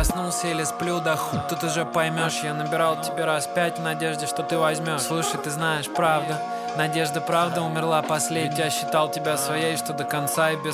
проснулся или сплю до хуй. Тут уже поймешь, я набирал тебе раз 5 в надежде, что ты возьмешь. Слушай, ты знаешь, правда, надежда правда умерла последней. Ведь я считал тебя своей, что до конца и без